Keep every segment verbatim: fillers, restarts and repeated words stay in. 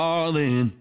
Darling.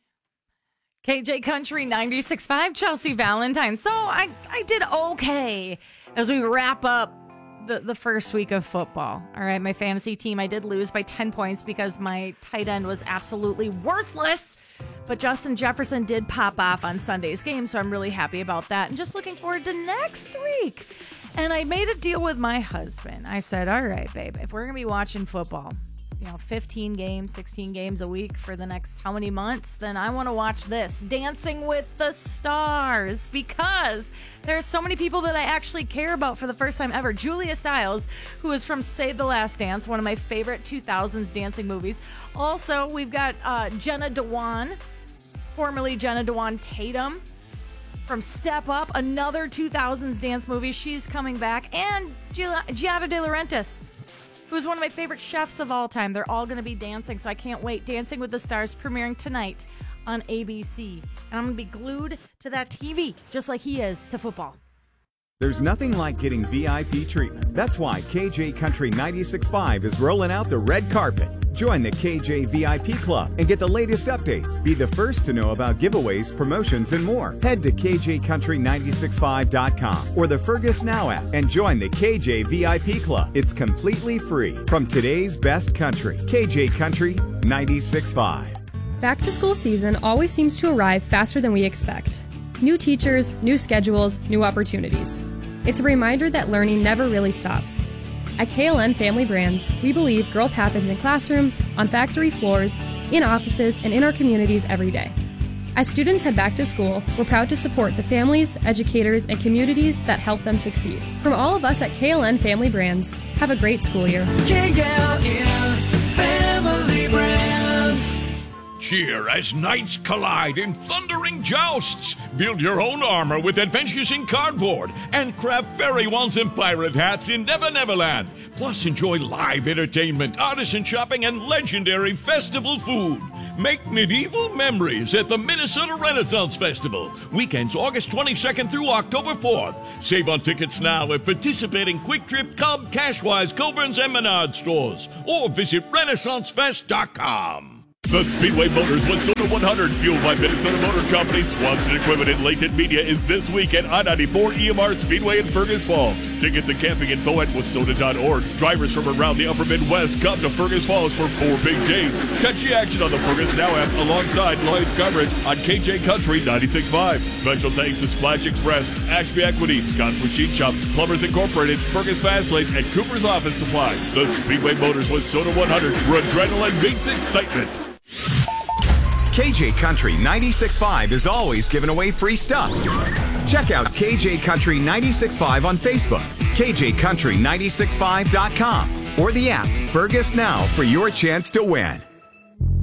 K J Country ninety-six point five, Chelsea Valentine. So I, I did okay as we wrap up the, the first week of football. All right, my fantasy team, I did lose by ten points because my tight end was absolutely worthless. But Justin Jefferson did pop off on Sunday's game, so I'm really happy about that. And just looking forward to next week. And I made a deal with my husband. I said, all right, babe, if we're going to be watching football, you know, fifteen games, sixteen games a week for the next how many months, then I want to watch this, Dancing with the Stars, because there's so many people that I actually care about for the first time ever. Julia Stiles, who is from Save the Last Dance, one of my favorite two thousands dancing movies. Also, we've got uh, Jenna Dewan, formerly Jenna Dewan Tatum, from Step Up, another two thousands dance movie. She's coming back. And Gi- Giada De Laurentiis, who's one of my favorite chefs of all time. They're all going to be dancing, so I can't wait. Dancing with the Stars premiering tonight on A B C. And I'm going to be glued to that T V, just like he is to football. There's nothing like getting V I P treatment. That's why K J Country ninety-six point five is rolling out the red carpet. Join the K J V I P Club and get the latest updates. Be the first to know about giveaways, promotions, and more. Head to K J Country ninety-six point five dot com or the Fergus Now app and join the K J V I P Club. It's completely free. From today's best country, K J Country ninety-six point five. Back to school season always seems to arrive faster than we expect. New teachers, new schedules, new opportunities. It's a reminder that learning never really stops. At K L N Family Brands, we believe growth happens in classrooms, on factory floors, in offices, and in our communities every day. As students head back to school, we're proud to support the families, educators, and communities that help them succeed. From all of us at K L N Family Brands, have a great school year. K L N Family Brands. Cheer as knights collide in thundering jousts. Build your own armor with Adventures in Cardboard and craft fairy wands and pirate hats in Never Neverland. Plus, enjoy live entertainment, artisan shopping, and legendary festival food. Make medieval memories at the Minnesota Renaissance Festival. Weekends August twenty-second through October fourth. Save on tickets now at participating Quick Trip, Cub, Cashwise, Coburn's, and Menard stores. Or visit Renaissance Fest dot com. The Speedway Motors Wayzata one hundred, fueled by Minnesota Motor Company, Swanson Equipment, and Latent Media, is this week at I ninety-four E M R Speedway in Fergus Falls. Tickets and camping info at Wayzata dot org. Drivers from around the upper Midwest come to Fergus Falls for four big days. Catch the action on the Fergus Now app alongside live coverage on K J Country ninety-six point five. Special thanks to Splash Express, Ashby Equity, Scott's Machine Shop, Plumbers Incorporated, Fergus Fastlane, and Cooper's Office Supply. The Speedway Motors Wayzata one hundred, where adrenaline meets excitement. K J Country ninety-six point five is always giving away free stuff. Check out K J Country ninety-six point five on Facebook, K J Country ninety-six point five dot com, or the app Fergus Now for your chance to win.